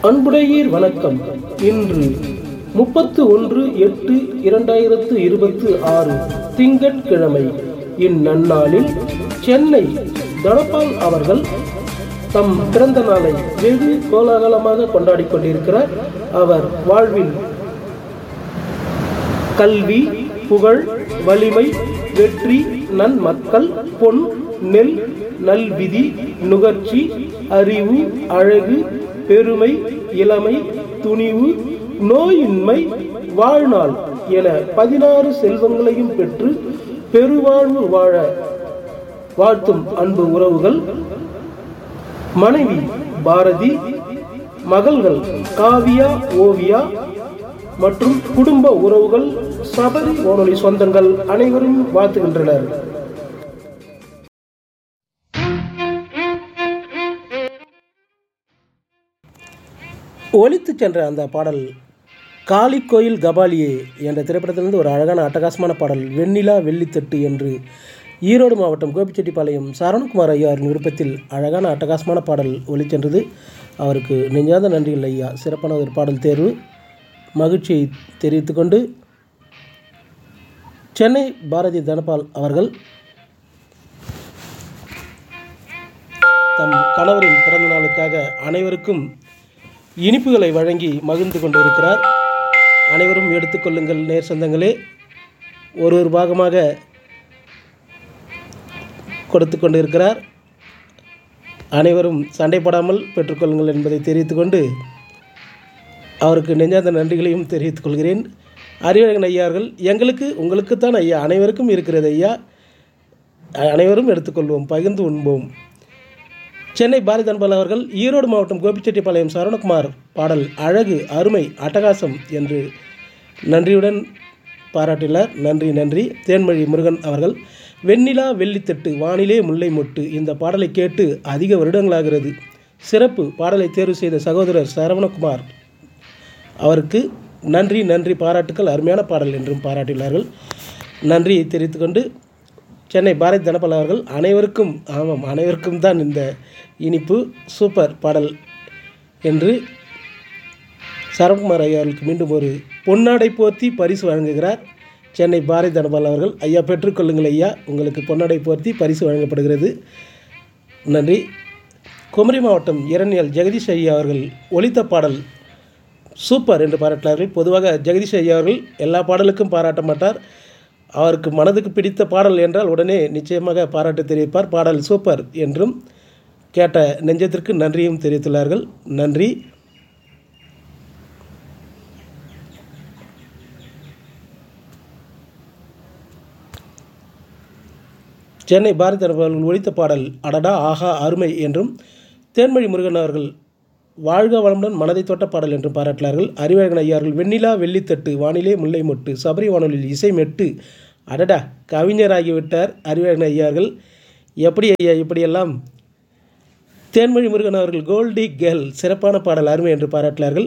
அன்புடையீர் வணக்கம். இன்று 31/8/2026 திங்கட்கிழமை. இந்நன்னாளில் சென்னை தனபால் அவர்கள் தம் பிறந்த நாளை வெகு கோலாகலமாக கொண்டாடி கொண்டிருக்கிறார். அவர் வாழ்வில் கல்வி, புகழ், வலிமை, வெற்றி, நன்மக்கள், பொன், நெல், நல்விதி, நுகர்ச்சி, அறிவு, அழகு, பெருமை, இளமை, துணிவு, நோயின்மை, வாழ்நாள் என 16 செல்வங்களையும் பெற்று பெருவாழ்வு வாழ வாழ்த்தும் அன்பு உறவுகள். மனைவி பாரதி, மகள்கள் காவியா, ஓவியா மற்றும் குடும்ப உறவுகள், சபரி வானொலி சொந்தங்கள் அனைவரும் வாழ்த்துகின்றனர். ஒலித்து சென்ற அந்த பாடல் காளி கோயில் கபாலியே என்ற திரைப்படத்திலிருந்து ஒரு அழகான அட்டகாசமான பாடல். வெண்ணிலா வெள்ளித்தட்டு என்று ஈரோடு மாவட்டம் கோபிச்செட்டிப்பாளையம் சரவணகுமார் ஐயா விருப்பத்தில் அழகான அட்டகாசமான பாடல் ஒலிச்சென்றது. அவருக்கு நெஞ்சாத நன்றிகள் ஐயா. சிறப்பான ஒரு பாடல் தேர்வு. மகிழ்ச்சியை தெரிவித்துக்கொண்டு சென்னை பாரதி தனபால் அவர்கள் தம் கணவரின் பிறந்த நாளுக்காக அனைவருக்கும் இனிப்புகளை வழங்கி மகிழ்ந்து கொண்டிருக்கிறார். அனைவரும் எடுத்துக்கொள்ளுங்கள் நேர் சொந்தங்களே. ஒரு பாகமாக கொடுத்து கொண்டிருக்கிறார். அனைவரும் சண்டைப்படாமல் பெற்றுக்கொள்ளுங்கள் என்பதை தெரிவித்துக்கொண்டு அவருக்கு நெஞ்சார்ந்த நன்றிகளையும் தெரிவித்துக் கொள்கிறேன். அறிவழகன் ஐயா அவர்கள் எங்களுக்கு உங்களுக்குத்தான் ஐயா, அனைவருக்கும் இருக்கிறது ஐயா, அனைவரும் எடுத்துக்கொள்வோம், பகிர்ந்து உண்போம். சென்னை பாரதி தனபால் அவர்கள் ஈரோடு மாவட்டம் கோபிச்செட்டிப்பாளையம் சரவணகுமார் பாடல் அழகு, அருமை, அட்டகாசம் என்று நன்றியுடன் பாராட்டினார். நன்றி நன்றி. தேன்மொழி முருகன் அவர்கள் வெண்ணிலா வெள்ளித்தட்டு வானிலே முல்லை மொட்டு இந்த பாடலை கேட்டு அதிக வருடங்களாகிறது. சிறப்பு பாடலை தேர்வு செய்த சகோதரர் சரவணகுமார் அவருக்கு நன்றி நன்றி, பாராட்டுக்கள், அருமையான பாடல் என்றும் பாராட்டினார்கள். நன்றியை தெரிவித்துக்கொண்டு சென்னை பாரதி தனபால் அவர்கள் அனைவருக்கும், ஆமாம் அனைவருக்கும் தான் இந்த இனிப்பு, சூப்பர் பாடல் என்று சரவணகுமார் ஐயா அவர்களுக்கு மீண்டும் ஒரு பொன்னாடை போர்த்தி பரிசு வழங்குகிறார் சென்னை பாரதி தனபால் அவர்கள். ஐயா பெற்றுக்கொள்ளுங்கள் ஐயா, உங்களுக்கு பொன்னாடை போர்த்தி பரிசு வழங்கப்படுகிறது. நன்றி. குமரி மாவட்டம் இரணியல் ஜெகதீஷ் ஐயா அவர்கள் ஒலித்த பாடல் சூப்பர் என்று பாராட்டினார்கள். பொதுவாக ஜெகதீஷ் ஐயா அவர்கள் எல்லா பாடலுக்கும் பாராட்ட மாட்டார். அவருக்கு மனதுக்கு பிடித்த பாடல் என்றால் உடனே நிச்சயமாக பாராட்டு தெரிவிப்பார். பாடல் சூப்பர் என்றும் கேட்ட நெஞ்சத்திற்கு நன்றியும் தெரிவித்துள்ளார்கள். நன்றி. சென்னை பாரதி தனபால் ஒலித்த பாடல் அடடா, ஆஹா, அருமை என்றும் தேன்மொழி முருகன் அவர்கள் வாழ்க வளமுடன் மனதை தொட்ட பாடல் என்றும் பாராட்டினார்கள். அறிவழகன் ஐயா அவர்கள் வெண்ணிலா வெள்ளித்தட்டு வானிலே முல்லை மொட்டு சபரி வானொலியில் இசை மெட்டு. அடடா, கவிஞராகிவிட்டார் அறிவழகன் ஐயா அவர்கள். எப்படி ஐயா இப்படியெல்லாம். தேன்மொழி முருகன் அவர்கள் கோல்டி கேர்ள் சிறப்பான பாடல், அருமை என்று பாராட்டினார்கள்.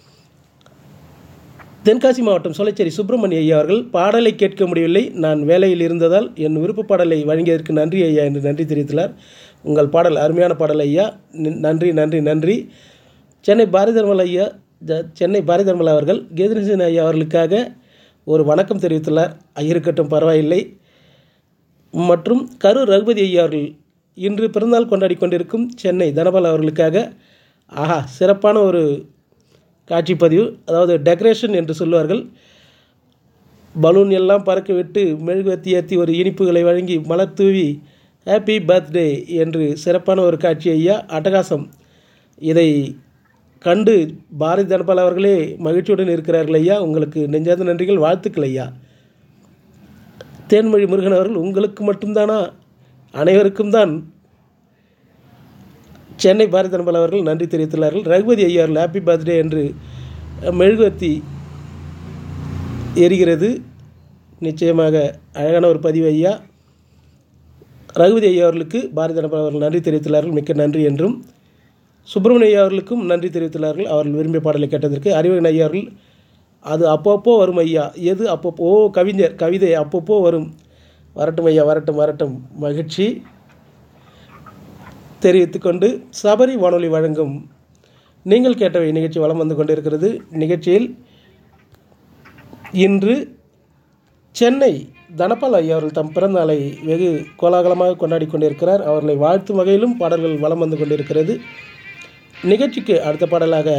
தென்காசி மாவட்டம் சோலைச்சேரி சுப்பிரமணிய ஐயா அவர்கள் பாடலை கேட்க முடியவில்லை, நான் வேலையில் இருந்ததால் என் விருப்ப பாடலை வழங்கியதற்கு நன்றி ஐயா என்று நன்றி தெரிவித்துள்ளார். உங்கள் பாடல் அருமையான பாடல் ஐயா, நன்றி நன்றி நன்றி. சென்னை பாரதி தனபால் ஐயா, சென்னை பாரதி தனபால் அவர்கள் கீதரசன் ஐயா அவர்களுக்காக ஒரு வணக்கம் தெரிவித்துள்ளார். இருக்கட்டும், பரவாயில்லை. மற்றும் கரூர் ரகுபதி ஐயா அவர்கள் இன்று பிறந்தநாள் கொண்டாடி கொண்டிருக்கும் சென்னை தனபால் அவர்களுக்காக ஆஹா, சிறப்பான ஒரு காட்சிப்பதிவு, அதாவது டெக்கரேஷன் என்று சொல்லுவார்கள். பலூன் எல்லாம் பறக்க விட்டு மெழுகுவர்த்தி ஏற்றி ஒரு இனிப்புகளை வழங்கி மலர் தூவி ஹாப்பி பர்த்டே என்று சிறப்பான ஒரு காட்சி ஐயா, அட்டகாசம். இதை கண்டு பாரதி தனபால் அவர்களே மகிழ்ச்சியுடன் இருக்கிறார்கள் ஐயா. உங்களுக்கு நெஞ்சார்ந்த நன்றிகள், வாழ்த்துக்கள் ஐயா. தேன்மொழி முருகன் அவர்கள் உங்களுக்கு மட்டும்தானா, அனைவருக்கும் தான் சென்னை பாரதி தனபால் அவர்கள் நன்றி தெரிவித்துள்ளார்கள். ரகுபதி ஐயா அவர்கள் ஹாப்பி பர்த்டே என்று மெழுகுவர்த்தி எரிகிறது. நிச்சயமாக அழகான ஒரு பதிவு ஐயா. ரகுபதி ஐயா அவர்களுக்கு பாரதி தனபால் அவர்கள் நன்றி தெரிவித்துள்ளார்கள், மிக்க நன்றி என்றும். சுப்பிரமணிய ஐயா அவர்களுக்கும் நன்றி தெரிவித்துள்ளார்கள் அவர்கள் விரும்பிய பாடலை கேட்டதற்கு. அறிவழகன் ஐயா அவர்கள் அது அப்பப்போ வரும் ஐயா, எது அப்பப்போ, கவிஞர் கவிதை அப்பப்போ வரும், வரட்டும் ஐயா, வரட்டும் வரட்டும், மகிழ்ச்சி தெரிவித்துக்கொண்டு சபரி வானொலி வழங்கும் நீங்கள் கேட்டவை நிகழ்ச்சி வலம் வந்து கொண்டிருக்கிறது. நிகழ்ச்சியில் இன்று சென்னை தனபால் ஐயா அவர்கள் தம் பிறந்த நாளை வெகு கோலாகலமாக கொண்டாடி கொண்டிருக்கிறார். அவர்களை வாழ்த்தும் வகையிலும் பாடல்கள் வலம் வந்து கொண்டிருக்கிறது. நிகழ்ச்சிக்கு அடுத்த பாடலாக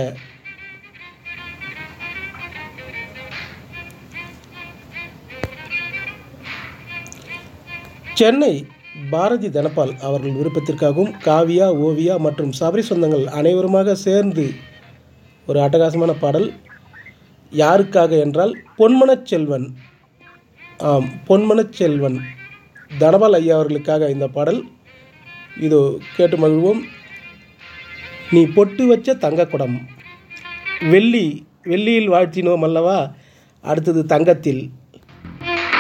சென்னை பாரதி தனபால் அவர்கள் விருப்பத்திற்காகவும் காவியா, ஓவியா மற்றும் சபரி சொந்தங்கள் அனைவருமாக சேர்ந்து ஒரு அட்டகாசமான பாடல். யாருக்காக என்றால் பொன்மனச் செல்வன், பொன்மனச் செல்வன் தனபால் ஐயா அவர்களுக்காக இந்த பாடல். இதோ கேட்டு மகிழ்வோம். நீ பொட்டு வச்ச தங்கக்குடம், வெள்ளியில் வாழ்த்தினோம் அல்லவா, அடுத்தது தங்கத்தில்.